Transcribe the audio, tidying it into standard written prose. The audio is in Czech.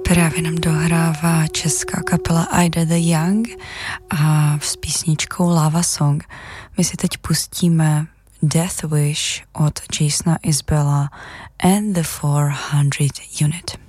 Právě nám dohrává česká kapela Ida the Young a s písničkou Lava Song. My si teď pustíme Death Wish od Jasona Isbella and the 400 Unit.